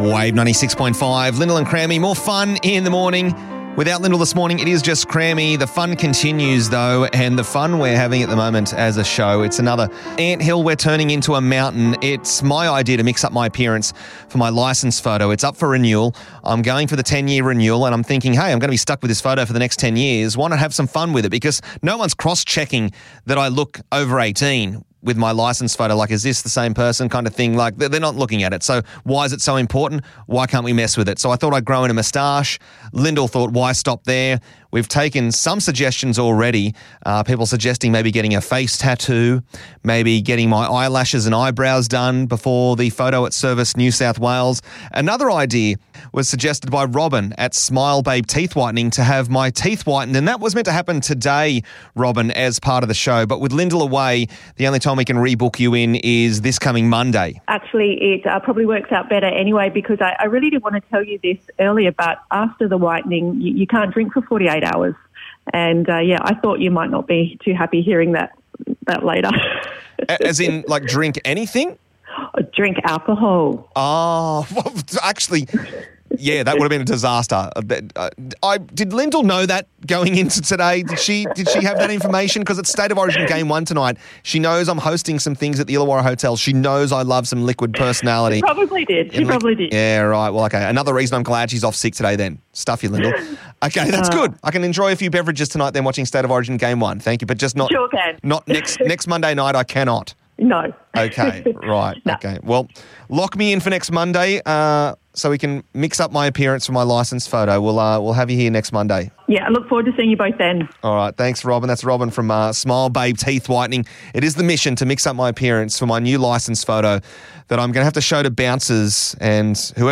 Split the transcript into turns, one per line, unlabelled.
Wave 96.5, Lyndall and Crammy. More fun in the morning. Without Lyndall this morning, it is just Crammy. The fun continues, though, and the fun we're having at the moment as a show, it's another anthill we're turning into a mountain. It's my idea to mix up my appearance for my license photo. It's up for renewal. I'm going for the 10-year renewal, and I'm thinking, hey, I'm going to be stuck with this photo for the next 10 years. Why not have some fun with it? Because no one's cross-checking that I look over 18 with my license photo, like, is this the same person kind of thing? Like, they're not looking at it. So why is it so important? Why can't we mess with it? So I thought I'd grow in a moustache. Lyndall thought, why stop there? We've taken some suggestions already. People suggesting maybe getting a face tattoo, maybe getting my eyelashes and eyebrows done before the photo at Service New South Wales. Another idea was suggested by Robin at Smile Babe Teeth Whitening to have my teeth whitened, and that was meant to happen today, Robin, as part of the show. But with Lyndall away, the only time we can rebook you in is this coming Monday.
Actually, it probably works out better anyway, because I really did want to tell you this earlier, but after the whitening, you can't drink for 48 hours. And, I thought you might not be too happy hearing that later.
As in, like, drink anything?
Drink alcohol.
Oh, well, actually, yeah, that would have been a disaster. Did Lyndall know that going into today? Did she have that information? Because it's State of Origin Game 1 tonight. She knows I'm hosting some things at the Illawarra Hotel. She knows I love some liquid personality.
She probably did. She probably did.
Yeah, right. Well, okay. Another reason I'm glad she's off sick today then. Stuff you, Lyndall. Okay, that's good. I can enjoy a few beverages tonight then watching State of Origin Game 1. Thank you. But just not,
sure can.
Not next Monday night. I cannot.
No.
Okay, right. No. Okay. Well, lock me in for next Monday so we can mix up my appearance for my licence photo. We'll have you here next Monday.
Yeah, I look forward to seeing you both then. All
right. Thanks, Robin. That's Robin from Smile Babe Teeth Whitening. It is the mission to mix up my appearance for my new licence photo that I'm going to have to show to bouncers and whoever